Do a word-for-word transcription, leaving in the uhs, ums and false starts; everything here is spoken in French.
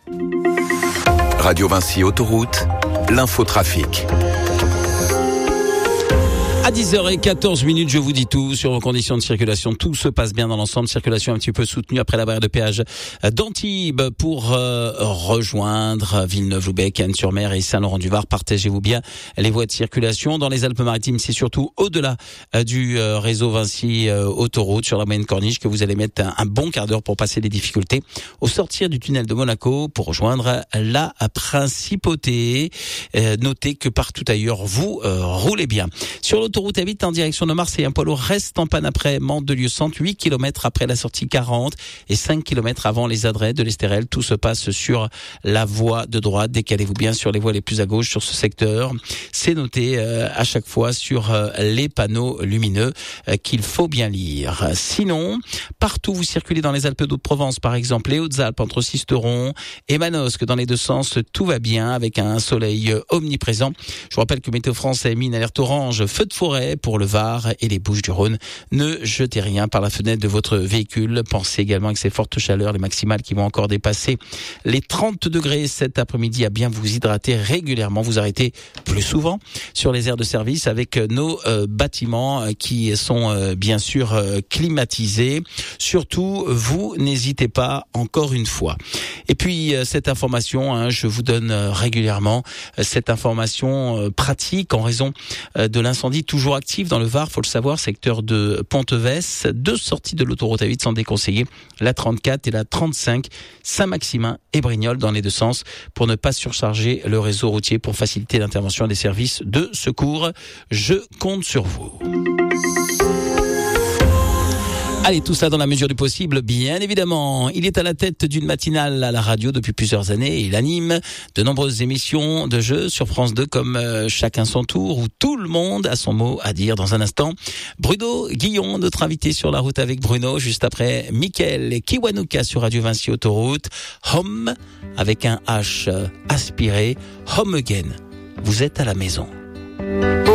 Radio Vinci Autoroute, l'infotrafic. À dix heures quatorze, je vous dis tout sur vos conditions de circulation. Tout se passe bien dans l'ensemble. Circulation un petit peu soutenue après la barrière de péage d'Antibes pour euh, rejoindre Villeneuve-Loubet, Cannes-sur-Mer et Saint-Laurent-du-Var. Partagez-vous bien les voies de circulation. Dans les Alpes-Maritimes, c'est surtout au-delà euh, du euh, réseau Vinci euh, Autoroute sur la moyenne corniche que vous allez mettre un, un bon quart d'heure pour passer les difficultés au sortir du tunnel de Monaco pour rejoindre la principauté. Euh, notez que partout ailleurs, vous euh, roulez bien. Sur l'autoroute Autoroute A huit en direction de Marseille, un poids lourd reste en panne après Mandelieu-Centre, huit kilomètres après la sortie quarante et cinq kilomètres avant les Adrets de l'Estérel. Tout se passe sur la voie de droite. Décalez-vous bien sur les voies les plus à gauche sur ce secteur. C'est noté euh, à chaque fois sur euh, les panneaux lumineux euh, qu'il faut bien lire. Sinon, partout vous circulez dans les Alpes d'Haute-Provence, par exemple les Hautes-Alpes entre Sisteron et Manosque, dans les deux sens, tout va bien avec un soleil omniprésent. Je vous rappelle que Météo France a mis une alerte orange, feu de forêt pour le Var et les Bouches-du-Rhône. Ne jetez rien par la fenêtre de votre véhicule. Pensez également avec ces fortes chaleurs, les maximales qui vont encore dépasser les trente degrés cet après-midi, à bien vous hydrater régulièrement. Vous arrêtez plus souvent sur les aires de service avec nos euh, bâtiments qui sont euh, bien sûr euh, climatisés. Surtout, vous n'hésitez pas encore une fois. Et puis euh, cette information, hein, je vous donne euh, régulièrement euh, cette information euh, pratique en raison euh, de l'incendie toujours actif dans le Var, faut le savoir, secteur de Pontevès. Deux sorties de l'autoroute A huit sont déconseillées, la trente-quatre et la trente-cinq, Saint-Maximin et Brignoles dans les deux sens, pour ne pas surcharger le réseau routier, pour faciliter l'intervention des services de secours. Je compte sur vous. Allez, tout ça dans la mesure du possible, bien évidemment. Il est à la tête d'une matinale à la radio depuis plusieurs années. Il anime de nombreuses émissions de jeux sur France deux comme euh, Chacun son tour, où tout le monde a son mot à dire. Dans un instant, Bruno Guillon, notre invité sur la route avec Bruno, juste après Mickaël et Kiwanuka sur Radio Vinci Autoroute. Home, avec un H aspiré, Home Again. Vous êtes à la maison.